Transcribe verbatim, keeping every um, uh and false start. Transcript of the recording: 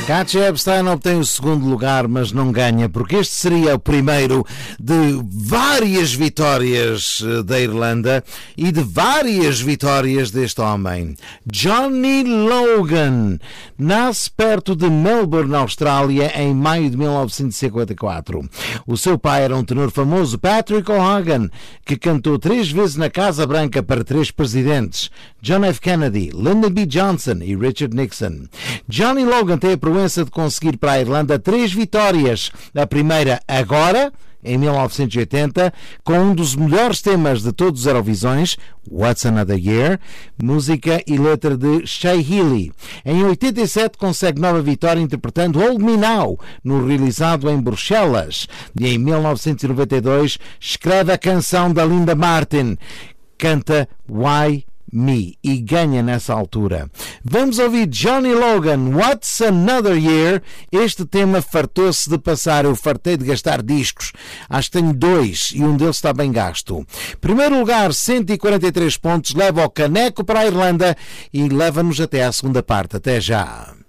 Katja Epstein obtém o segundo lugar, mas não ganha, porque este seria o primeiro de várias vitórias da Irlanda e de várias vitórias deste homem. Johnny Logan nasce perto de Melbourne, na Austrália, em maio de mil novecentos e cinquenta e quatro. O seu pai era um tenor famoso, Patrick O'Hagan, que cantou três vezes na Casa Branca para três presidentes: John F. Kennedy, Lyndon B. Johnson e Richard Nixon. Johnny Logan tem a proença de conseguir para a Irlanda três vitórias. A primeira agora, em mil novecentos e oitenta, com um dos melhores temas de todos os Eurovisões, What's Another Year, música e letra de Shea Healy. Em oitenta e sete consegue nova vitória interpretando Hold Me Now, no realizado em Bruxelas. E em mil novecentos e noventa e dois escreve a canção da Linda Martin, canta Why Me, e ganha nessa altura. Vamos ouvir Johnny Logan, What's Another Year. Este tema fartou-se de passar. Eu fartei de gastar discos. Acho que tenho dois e um deles está bem gasto. Primeiro lugar, cento e quarenta e três pontos, leva o caneco para a Irlanda e leva-nos até à segunda parte. Até já.